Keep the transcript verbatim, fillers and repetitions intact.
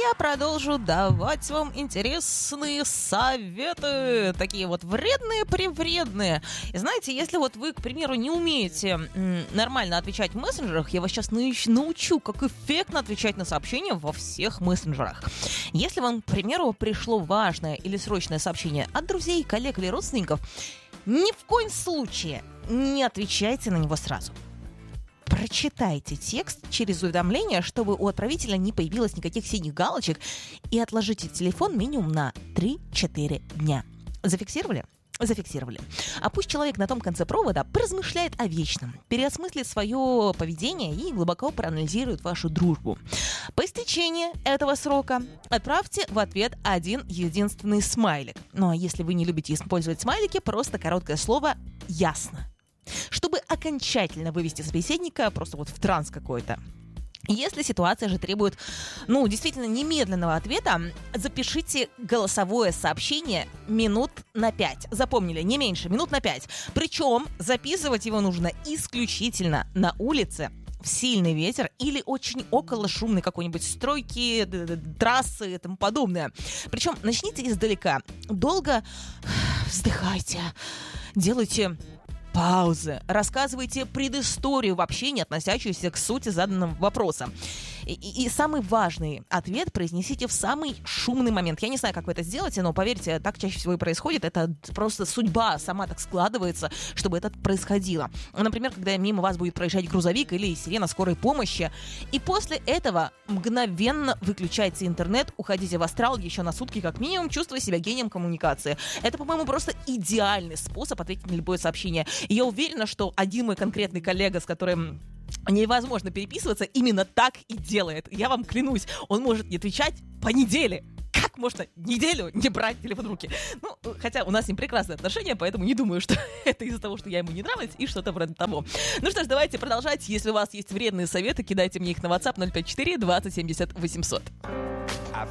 я продолжу давать вам интересные советы, такие вот вредные-превредные. И знаете, если вот вы, к примеру, не умеете м, нормально отвечать в мессенджерах, я вас сейчас нау- научу, как эффектно отвечать на сообщения во всех мессенджерах. Если вам, к примеру, пришло важное или срочное сообщение от друзей, коллег или родственников, ни в коем случае не отвечайте на него сразу. Прочитайте текст через уведомление, чтобы у отправителя не появилось никаких синих галочек, и отложите телефон минимум на три-четыре дня. Зафиксировали? Зафиксировали. А пусть человек на том конце провода поразмышляет о вечном, переосмыслит свое поведение и глубоко проанализирует вашу дружбу. По истечении этого срока отправьте в ответ один единственный смайлик. Ну а если вы не любите использовать смайлики, просто короткое слово «ясно», чтобы окончательно вывести собеседника просто вот в транс какой-то. Если ситуация же требует, ну, действительно немедленного ответа, запишите голосовое сообщение минут на пять. Запомнили, не меньше, минут на пять. Причем записывать его нужно исключительно на улице, в сильный ветер или очень около шумной какой-нибудь стройки, трассы и тому подобное. Причем начните издалека. Долго вздыхайте, делайте паузы, рассказывайте предысторию вообще не относящуюся к сути заданного вопроса. И, и, и самый важный ответ произнесите в самый шумный момент. Я не знаю, как вы это сделаете, но поверьте, так чаще всего и происходит. Это просто судьба сама так складывается, чтобы это происходило. Например, когда мимо вас будет проезжать грузовик или сирена скорой помощи. И после этого мгновенно выключайте интернет, уходите в астрал еще на сутки как минимум, чувствуя себя гением коммуникации. Это, по-моему, просто идеальный способ ответить на любое сообщение. И я уверена, что один мой конкретный коллега, с которым невозможно переписываться, именно так и делает. Я вам клянусь, он может не отвечать по неделе. Как можно неделю не брать телефон в руки? Ну, хотя у нас с ним прекрасные отношения, поэтому не думаю, что это из-за того, что я ему не нравлюсь и что-то вроде того. Ну что ж, давайте продолжать. Если у вас есть вредные советы, кидайте мне их на WhatsApp ноль пять четыре двадцать семьдесят восемьсот.